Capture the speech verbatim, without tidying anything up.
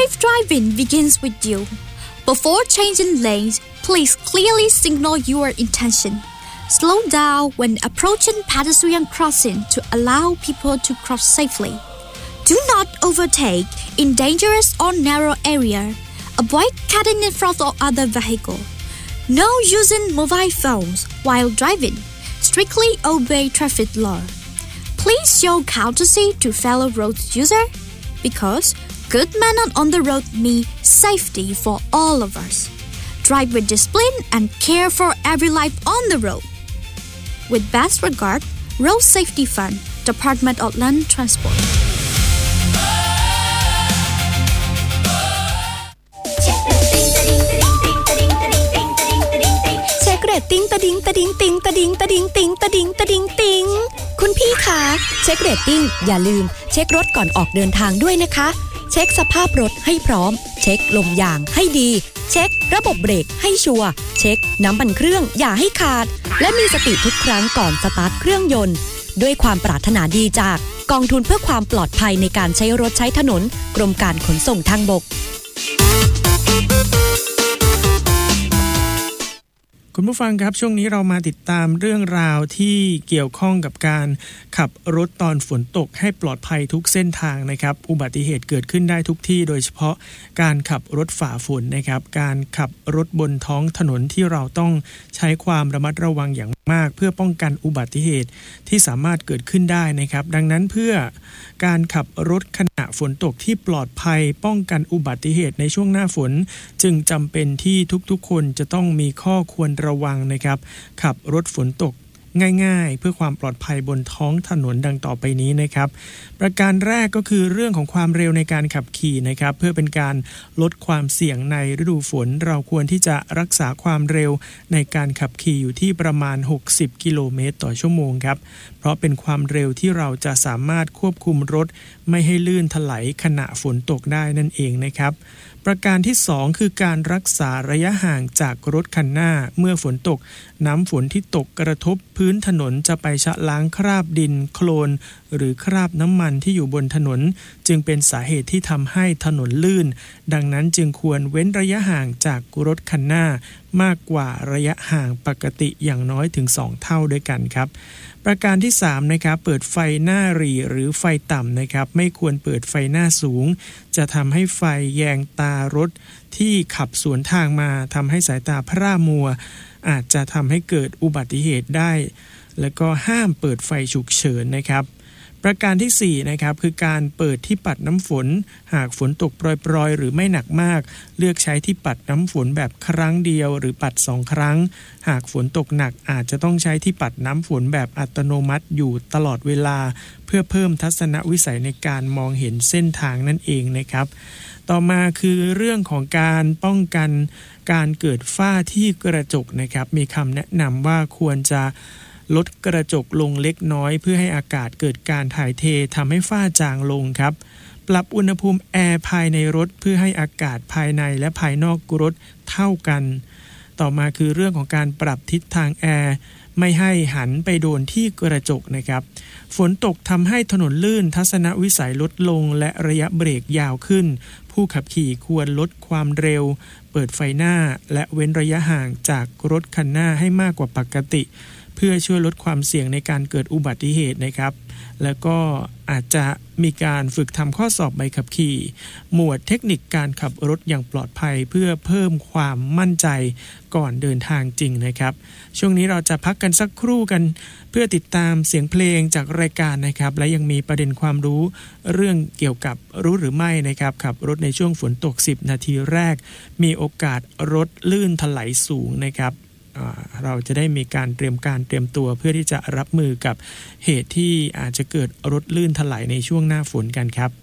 Safe driving begins with you. Before changing lanes, please clearly signal your intention. Slow down when approaching pedestrian crossing to allow people to cross safely. Do not overtake in dangerous or narrow area. Avoid cutting in front of other vehicles. No using mobile phones while driving. Strictly obey traffic law. Please show courtesy to fellow road users because good manners on the road mean safety for all of us. Drive with discipline and care for every life on the road. With best regard, Road Safety Fund, Department of Land Transport. เช็คเรตติ้งตะดิงตะดิงติงตะดิงตะดิงติงตะดิงตะดิงติงคุณพี่คะเช็คเรตติ้งอย่าลืมเช็ครถก่อนออกเดินทางด้วยนะคะเช็คสภาพรถให้พร้อมเช็คลมยางให้ดีเช็คระบบเบรกให้ชัวร์เช็คน้ำมันเครื่องอย่าให้ขาดและมีสติทุกครั้งก่อนสตาร์ทเครื่องยนต์ด้วยความปรารถนาดีจากกองทุนเพื่อความปลอดภัยในการใช้รถใช้ถนนกรมการขนส่งทางบกคุณผู้ฟังครับช่วงนี้เรามาติดตามเรื่องราวที่เกี่ยวข้องกับการขับรถตอนฝนตกให้ปลอดภัยทุกเส้นทางนะครับอุบัติเหตุเกิดขึ้นได้ทุกที่โดยเฉพาะการขับรถฝ่าฝนนะครับการขับรถบนท้องถนนที่เราต้องใช้ความระมัดระวังอย่างมากเพื่อป้องกันอุบัติเหตุที่สามารถเกิดขึ้นได้นะครับดังนั้นเพื่อการขับรถขณะฝนตกที่ปลอดภัยป้องกันอุบัติเหตุในช่วงหน้าฝนจึงจำเป็นที่ทุกๆคนจะต้องมีข้อควรระวังนะครับขับรถฝนตกง่ายๆเพื่อความปลอดภัยบนท้องถนนดังต่อไปนี้นะครับประการแรกก็คือเรื่องของความเร็วในการขับขี่นะครับเพื่อเป็นการลดความเสี่ยงในฤดูฝนเราควรที่จะรักษาความเร็วในการขับขี่อยู่ที่ประมาณหกสิบกิโลเมตรต่อชั่วโมงครับเพราะเป็นความเร็วที่เราจะสามารถควบคุมรถไม่ให้ลื่นถลายขณะฝนตกได้นั่นเองนะครับประการที่สองคือการรักษาระยะห่างจากรถคันหน้าเมื่อฝนตกน้ำฝนที่ตกกระทบพื้นถนนจะไปชะล้างคราบดินโคลนหรือคราบน้ำมันที่อยู่บนถนนจึงเป็นสาเหตุที่ทำให้ถนนลื่นดังนั้นจึงควรเว้นระยะห่างจากรถคันหน้ามากกว่าระยะห่างปกติอย่างน้อยถึงสองเท่าด้วยกันครับประการที่สามนะครับเปิดไฟหน้าหรี่หรือไฟต่ำนะครับไม่ควรเปิดไฟหน้าสูงจะทำให้ไฟแยงตารถที่ขับสวนทางมาทำให้สายตาพร่ามัวอาจจะทำให้เกิดอุบัติเหตุได้แล้วก็ห้ามเปิดไฟฉุกเฉินนะครับประการที่สี่นะครับคือการเปิดที่ปัดน้ำฝนหากฝนตกโปรยๆหรือไม่หนักมากเลือกใช้ที่ปัดน้ำฝนแบบครั้งเดียวหรือปัดสองครั้งหากฝนตกหนักอาจจะต้องใช้ที่ปัดน้ำฝนแบบอัตโนมัติอยู่ตลอดเวลาเพื่อเพิ่มทัศนวิสัยในการมองเห็นเส้นทางนั่นเองนะครับต่อมาคือเรื่องของการป้องกันการเกิดฝ้าที่กระจกนะครับมีคำแนะนำว่าควรจะลดกระจกลงเล็กน้อยเพื่อให้อากาศเกิดการถ่ายเททำให้ฝ้าจางลงครับปรับอุณหภูมิแอร์ภายในรถเพื่อให้อากาศภายในและภายนอกรถเท่ากันต่อมาคือเรื่องของการปรับทิศทางแอร์ไม่ให้หันไปโดนที่กระจกนะครับฝนตกทำให้ถนนลื่นทัศนวิสัยลดลงและระยะเบรกยาวขึ้นผู้ขับขี่ควรลดความเร็วเปิดไฟหน้าและเว้นระยะห่างจากรถคันหน้าให้มากกว่าปกติเพื่อช่วยลดความเสี่ยงในการเกิดอุบัติเหตุนะครับแล้วก็อาจจะมีการฝึกทำข้อสอบใบขับขี่หมวดเทคนิคการขับรถอย่างปลอดภัยเพื่อเพิ่มความมั่นใจก่อนเดินทางจริงนะครับช่วงนี้เราจะพักกันสักครู่กันเพื่อติดตามเสียงเพลงจากรายการนะครับและยังมีประเด็นความรู้เรื่องเกี่ยวกับรู้หรือไม่นะครับขับรถในช่วงฝนตกสิบนาทีแรกมีโอกาสรถลื่นถลายสูงนะครับเราจะได้มีการเตรียมการเตรียมตัวเพื่อที่จะรับมือกับเหตุที่อาจจะเกิดรถลื่นถลายในช่วงหน้าฝนกันครับ